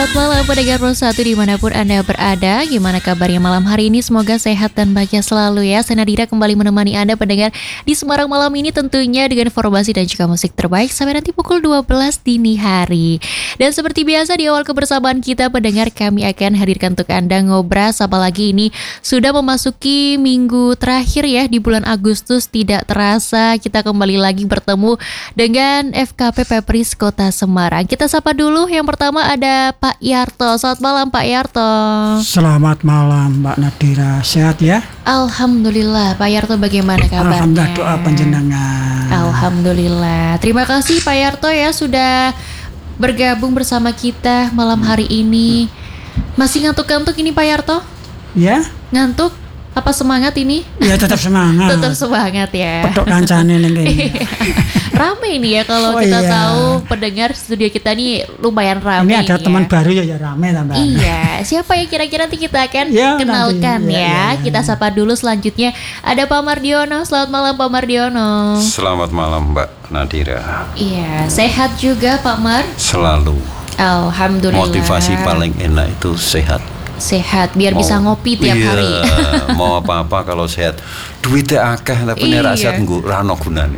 Selamat malam pendengar Pro 1 dimanapun Anda berada. Gimana kabarnya malam hari ini? Semoga sehat dan bahagia selalu ya. Saya Nadira kembali menemani Anda pendengar di Semarang malam ini, tentunya dengan informasi dan juga musik terbaik sampai nanti pukul 12 dini hari. Dan seperti biasa di awal kebersamaan kita pendengar, kami akan hadirkan untuk Anda ngobras. Apalagi ini sudah memasuki minggu terakhir ya di bulan Agustus. Tidak terasa kita kembali lagi bertemu dengan FKP Pepris Kota Semarang. Kita sapa dulu, yang pertama ada Pak Yarto. Selamat malam Pak Yarto. Selamat malam Mbak Nadira, sehat ya? Alhamdulillah. Pak Yarto bagaimana kabarnya? Alhamdulillah, doa panjenengan. Alhamdulillah. Terima kasih Pak Yarto ya sudah bergabung bersama kita malam hari ini. Masih ngantuk-ngantuk ini Pak Yarto? Ya? Ngantuk? Apa semangat ini? Ya tetap semangat. Tetap semangat ya. Petok kancane ning kene. Rame ini ya kalau kita tahu pendengar studio kita nih lumayan rame. Ini ada ya. teman baru ya rame tambah. Iya, siapa ya kira-kira nanti kita akan kenalkan nanti, ya. Kita sapa dulu selanjutnya ada Pak Mardiono. Selamat malam Pak Mardiono. Selamat malam Mbak Nadira. Iya, sehat juga Pak Mar? Selalu. Alhamdulillah. Motivasi paling enak itu sehat. Sehat, biar bisa ngopi tiap hari. Mau apa-apa kalau sehat. Duitnya akeh tapi nek sehat nggo ra ono gunane.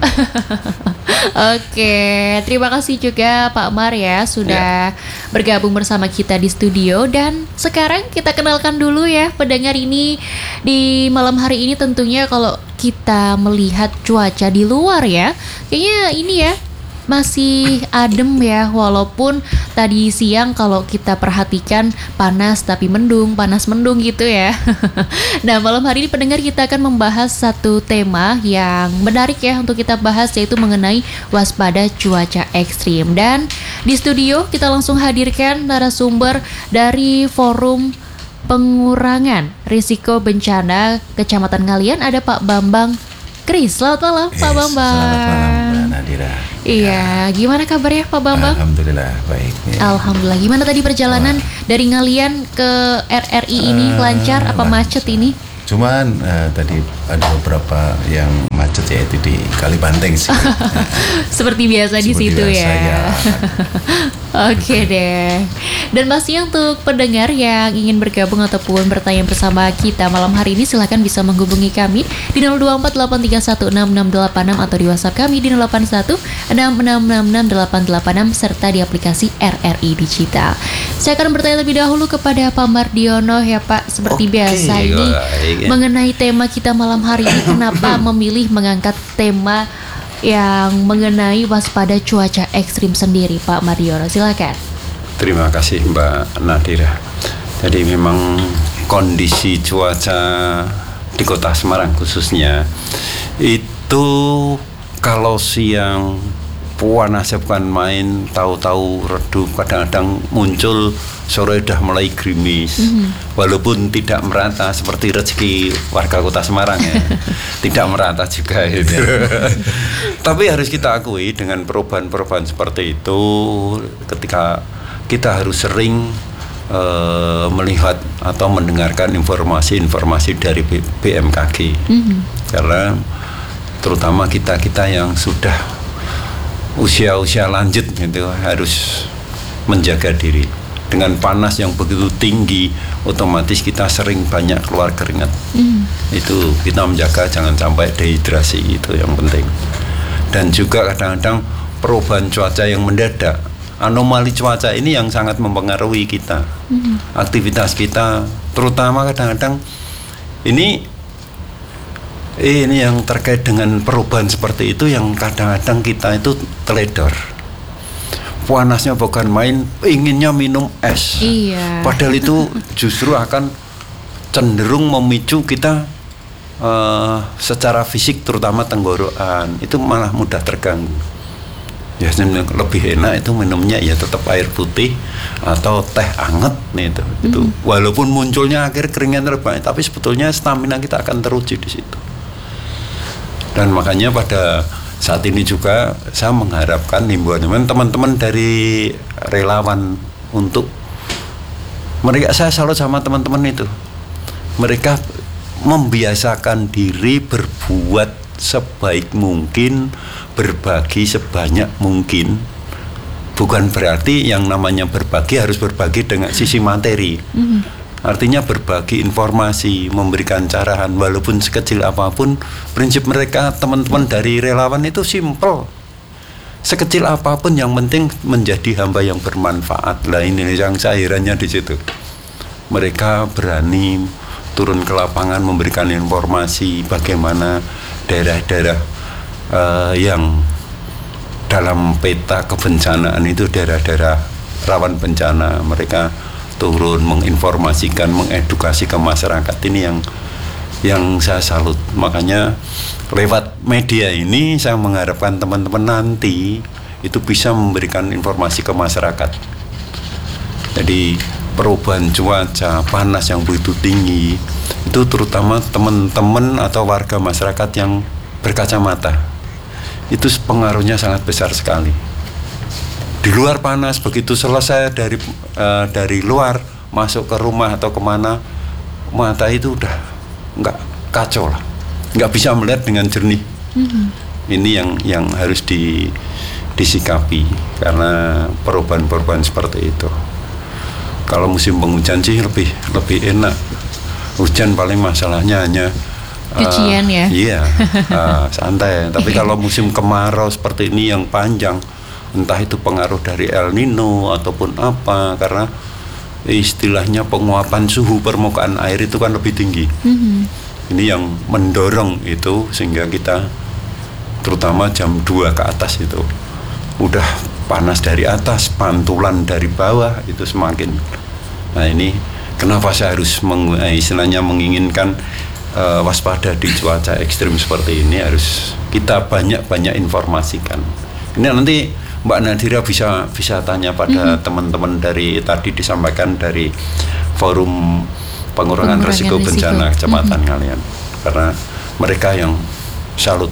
Oke, terima kasih juga Pak Mar ya sudah bergabung bersama kita di studio. Dan sekarang kita kenalkan dulu ya pendengar ini. Di malam hari ini tentunya kalau kita melihat cuaca di luar ya, kayaknya ini ya masih adem ya, walaupun tadi siang kalau kita perhatikan panas tapi mendung, panas mendung gitu ya. Nah malam hari ini pendengar kita akan membahas satu tema yang menarik ya untuk kita bahas, yaitu mengenai waspada cuaca ekstrim. Dan di studio kita langsung hadirkan narasumber dari Forum Pengurangan Risiko Bencana Kecamatan Ngalian, ada Pak Bambang Kris. Selamat malam Pak Bambang. Selamat malam Mbak Nadira. Iya, gimana kabarnya Pak Bambang? Alhamdulillah baik. Ya. Alhamdulillah. Gimana tadi perjalanan dari Ngalian ke RRI ini, lancar apa macet ini? Cuman tadi ada beberapa yang macet, yaitu di Kalibanteng sih. Seperti biasa di situ biasa, ya. Oke deh. Dan pastinya untuk pendengar yang ingin bergabung ataupun bertanya bersama kita malam hari ini, silakan bisa menghubungi kami di 0248316686 atau di WhatsApp kami di 0816666886 serta di aplikasi RRI Digital. Saya akan bertanya lebih dahulu kepada Pak Mardiono ya Pak. Seperti biasa ini mengenai tema kita malam hari ini, kenapa memilih mengangkat tema yang mengenai waspada cuaca ekstrim sendiri Pak Mardiono? Silakan. Terima kasih Mbak Nadira. Jadi memang kondisi cuaca di Kota Semarang khususnya itu kalau siang panasnya bukan main, tahu-tahu redup, kadang-kadang muncul sore udah mulai gerimis. Walaupun tidak merata seperti rezeki warga Kota Semarang ya. Tidak merata juga itu. Tapi harus kita akui dengan perubahan-perubahan seperti itu, ketika kita harus sering melihat atau mendengarkan informasi-informasi dari BMKG. Karena terutama kita yang sudah usia lanjut gitu harus menjaga diri. Dengan panas yang begitu tinggi, otomatis kita sering banyak keluar keringat. Itu kita menjaga jangan sampai dehidrasi, itu yang penting. Dan juga kadang-kadang perubahan cuaca yang mendadak, anomali cuaca ini yang sangat mempengaruhi kita. Aktivitas kita, terutama kadang-kadang ini yang terkait dengan perubahan seperti itu, yang kadang-kadang kita itu teledor. Panasnya bukan main, inginnya minum es. Iya. Padahal itu justru akan cenderung memicu kita secara fisik, terutama tenggorokan itu malah mudah terganggu. Ya lebih enak itu minumnya ya tetap air putih atau teh anget nih itu. Walaupun munculnya akhir keringat terbanyak, tapi sebetulnya stamina kita akan teruji di situ. Dan makanya pada saat ini juga saya mengharapkan himbauan teman-teman dari relawan untuk mereka, saya salut sama teman-teman itu. Mereka membiasakan diri berbuat sebaik mungkin, berbagi sebanyak mungkin bukan berarti yang namanya berbagi harus berbagi dengan sisi materi. Artinya berbagi informasi, memberikan carahan walaupun sekecil apapun. Prinsip mereka teman-teman dari relawan itu simple. Sekecil apapun yang penting menjadi hamba yang bermanfaat. Lah ini yang saya herannya di situ. Mereka berani turun ke lapangan memberikan informasi bagaimana daerah-daerah yang dalam peta kebencanaan itu daerah-daerah rawan bencana. Mereka turun menginformasikan, mengedukasi ke masyarakat. Ini yang saya salut. Makanya lewat media ini saya mengharapkan teman-teman nanti itu bisa memberikan informasi ke masyarakat. Jadi perubahan cuaca, panas yang begitu tinggi, itu terutama teman-teman atau warga masyarakat yang berkacamata, itu pengaruhnya sangat besar sekali. Di luar panas, begitu selesai dari luar masuk ke rumah atau kemana, mata itu udah nggak kacau lah, nggak bisa melihat dengan jernih. Ini yang harus disikapi karena perubahan-perubahan seperti itu. Kalau musim penghujan sih lebih enak. Hujan paling masalahnya hanya cucian ya. Iya, santai. Tapi kalau musim kemarau seperti ini yang panjang, entah itu pengaruh dari El Nino ataupun apa, karena istilahnya penguapan suhu permukaan air itu kan lebih tinggi. Ini yang mendorong itu sehingga kita terutama jam 2 ke atas itu udah panas dari atas, pantulan dari bawah itu semakin. Nah ini kenapa saya harus istilahnya menginginkan waspada di cuaca ekstrim seperti ini, harus kita banyak-banyak informasikan. Ini nanti Mbak Nadira bisa tanya pada teman-teman dari tadi disampaikan dari forum pengurangan risiko bencana kecamatan kalian, karena mereka yang salut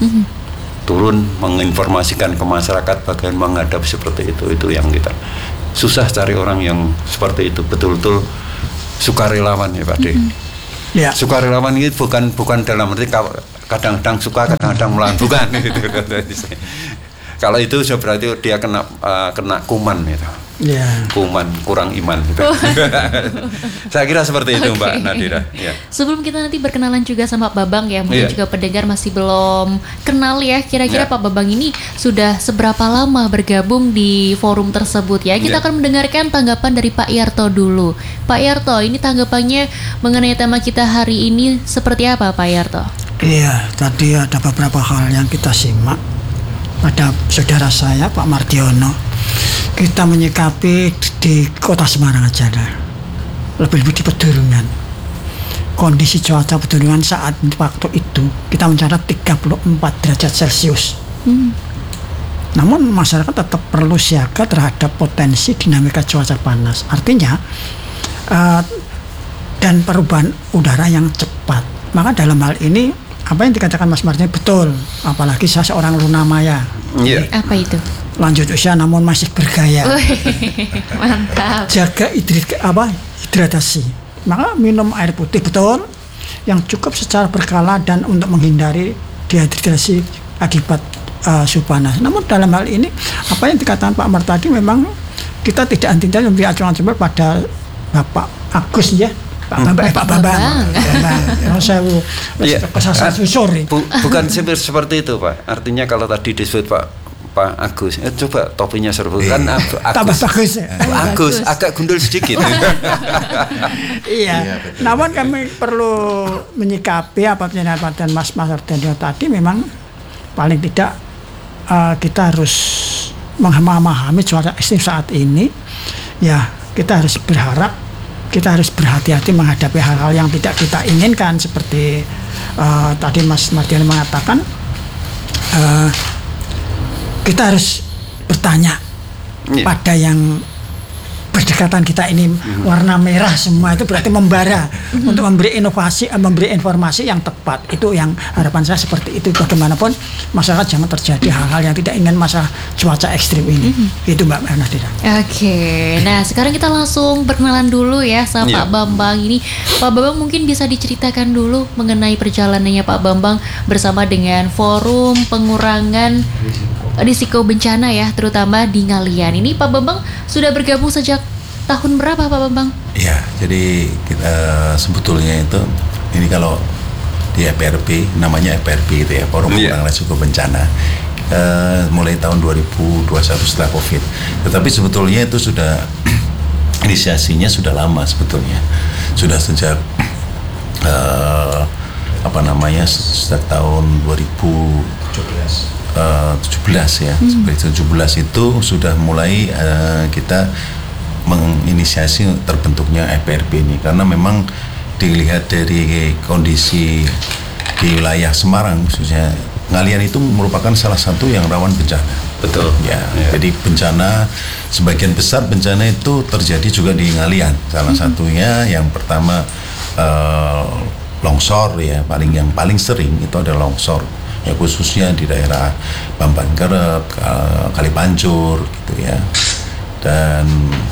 turun menginformasikan ke masyarakat bagaimana menghadapi seperti itu yang kita susah cari orang yang seperti itu, betul-betul sukarelawan ya Pak De. Ya. Sukarelawan itu bukan dalam arti kadang-kadang suka kadang-kadang melawan, bukan gitu. Kalau itu berarti dia kena kuman gitu. Ya. Kuman, kurang iman gitu. Saya kira seperti itu Mbak Nadira. Ya. Sebelum kita nanti berkenalan juga sama Pak Babang ya, mungkin juga pendengar masih belum kenal ya, kira-kira Pak Babang ini sudah seberapa lama bergabung di forum tersebut ya. Kita akan mendengarkan tanggapan dari Pak Yarto dulu. Pak Yarto, ini tanggapannya mengenai tema kita hari ini seperti apa Pak Yarto? Iya, tadi ada beberapa hal yang kita simak pada saudara saya Pak Mardiono. Kita menyikapi di kota Semarang aja lah, lebih-lebih di Pedurungan. Kondisi cuaca Pedurungan saat waktu itu kita mencatat 34 derajat Celcius. Namun masyarakat tetap perlu siaga terhadap potensi dinamika cuaca panas. Artinya dan perubahan udara yang cepat. Maka dalam hal ini apa yang dikatakan Mas Martin betul, apalagi saya seorang Lunamaya. Apa itu? Lanjut usia namun masih bergaya. Mantap. Jaga hidratasi. Maka minum air putih betul yang cukup secara berkala dan untuk menghindari dehidrasi akibat suhu panas. Namun dalam hal ini apa yang dikatakan Pak Mar tadi memang kita tidak anti-anti memberi acuan pada Bapak Agus ya. Pak Babang. Saya kesasar sorry. Bukan seperti itu Pak. Artinya kalau tadi disebut Pak Agus, coba topinya serbu kan tambah bagus. Agus agak gundul sedikit. Iya. Namun kami perlu menyikapi apa penjelasan Mas Ardenio tadi, memang paling tidak kita harus memahami cuaca ekstrim saat ini. Ya, kita harus berharap, kita harus berhati-hati menghadapi hal-hal yang tidak kita inginkan seperti tadi Mas Mardiono mengatakan. Kita harus bertanya pada yang berdekatan kita ini warna merah semua itu berarti membara untuk memberi informasi yang tepat. Itu yang harapan saya seperti itu. Bagaimanapun masyarakat jangan terjadi hal-hal yang tidak ingin masalah cuaca ekstrim ini. Itu Mbak Nadira. Oke, nah sekarang kita langsung berkenalan dulu ya sama Pak Bambang ini. Pak Bambang mungkin bisa diceritakan dulu mengenai perjalanannya Pak Bambang bersama dengan Forum Pengurangan risiko bencana ya, terutama di Ngalian. Ini Pak Bambang sudah bergabung sejak tahun berapa Pak Bambang? Ya, jadi kita sebetulnya itu ini kalau di FPRB, namanya FPRB itu ya, Forum Penanggulangan Risiko Bencana, mulai tahun 2021 setelah COVID. Tetapi sebetulnya itu sudah inisiasinya sudah lama sebetulnya, sudah sejak sejak tahun 2017 ya. Seperti 17 itu sudah mulai kita menginisiasi terbentuknya FPRB ini, karena memang dilihat dari kondisi di wilayah Semarang khususnya Ngalian itu merupakan salah satu yang rawan bencana. Betul. Ya. Jadi bencana, sebagian besar bencana itu terjadi juga di Ngalian. Salah satunya yang pertama longsor ya, yang paling sering itu adalah longsor. Ya, khususnya di daerah Bambankerep, Kalipancur gitu ya. Dan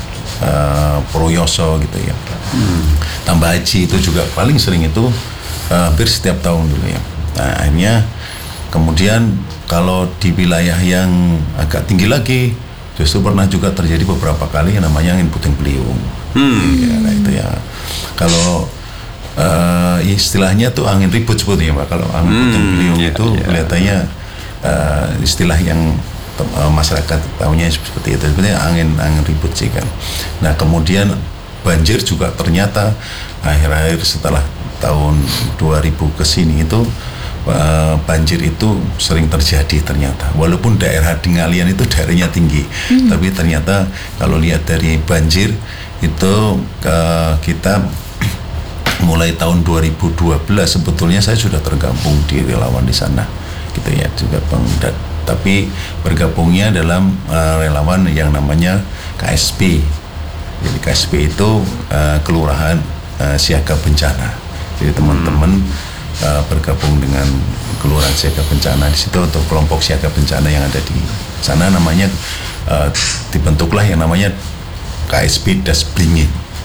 Purwoyoso gitu ya. Tambah Haji itu juga paling sering itu hampir setiap tahun dulu ya. Nah, akhirnya kemudian kalau di wilayah yang agak tinggi lagi justru pernah juga terjadi beberapa kali yang namanya angin puting beliung. Ya, nah itu ya. Kalau istilahnya tuh angin ribut sebetulnya Pak. Kalau angin puting beliung itu kelihatannya istilah yang masyarakat tahunya seperti itu, sebenarnya angin ribut sih kan. Nah kemudian banjir juga ternyata akhir-akhir setelah tahun 2000 ke sini itu banjir itu sering terjadi ternyata, walaupun daerah di Ngalian itu daerahnya tinggi, tapi ternyata kalau lihat dari banjir itu kita mulai tahun 2012 sebetulnya saya sudah tergabung di relawan di sana gitu ya, juga tapi bergabungnya dalam relawan yang namanya KSP. Jadi KSP itu kelurahan siaga bencana. Jadi teman-teman bergabung dengan kelurahan siaga bencana di situ, atau kelompok siaga bencana yang ada di sana, namanya dibentuklah yang namanya KSP Dasblingin.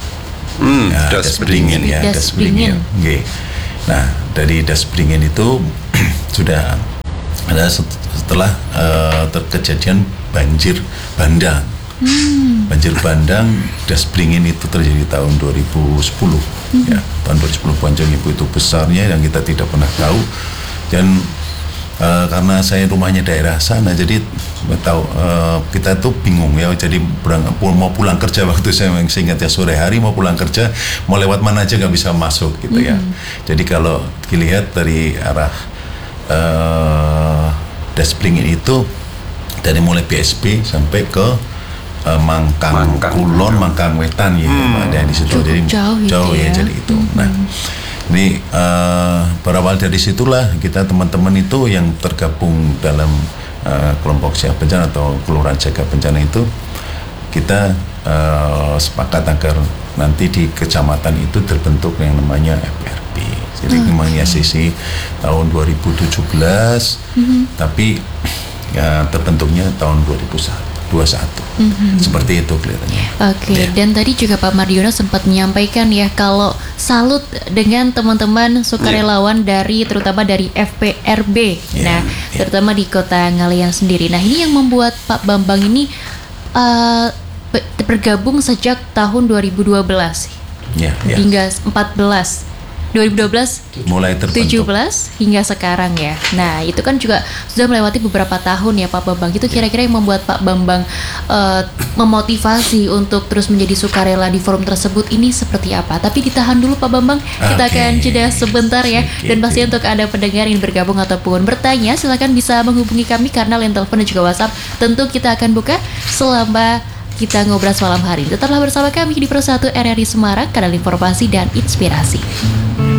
Dasblingin ya, Dasblingin. Okay. Nah dari Dasblingin itu sudah ada setelah terkejadian banjir bandang. Banjir bandang Dasblingin itu terjadi tahun 2010 ya, tahun 2010 banjir itu besarnya yang kita tidak pernah tahu. Dan karena saya rumahnya daerah sana, jadi tahu kita tuh bingung ya, jadi mau pulang kerja waktu saya ingat ya, sore hari mau pulang kerja mau lewat mana aja nggak bisa masuk gitu ya. Jadi kalau dilihat dari arah Dasblingin itu dari mulai BSP sampai ke Mangkang Kulon, Mangkang Wetan ya, ada di situ. Jadi jauh ya, jadi itu. Nah, ini berawal dari situlah kita teman-teman itu yang tergabung dalam kelompok siaga bencana atau kelurahan siaga bencana itu, kita sepakat agar nanti di kecamatan itu terbentuk yang namanya FPRB. Jadi memang ya sisi tahun 2017, tapi ya terbentuknya tahun 2021. Seperti itu kelihatannya. Oke, dan tadi juga Pak Mardiono sempat menyampaikan ya kalau salut dengan teman-teman sukarelawan dari terutama dari FPRB. Terutama di Kota Ngalian sendiri. Nah, ini yang membuat Pak Bambang ini bergabung sejak tahun 2012 hingga 2012 mulai terbentuk 17 hingga sekarang ya. Nah itu kan juga sudah melewati beberapa tahun ya Pak Bambang. Itu kira-kira yang membuat Pak Bambang memotivasi untuk terus menjadi sukarela di forum tersebut ini seperti apa? Tapi ditahan dulu Pak Bambang, kita akan jeda sebentar ya. Dan pasti untuk Anda pendengar yang bergabung ataupun bertanya, silakan bisa menghubungi kami karena line telepon dan juga WhatsApp tentu kita akan buka selama kita ngobrol malam hari. Tetaplah bersama kami di Pro 1 RRI Semarang, kanal informasi dan inspirasi.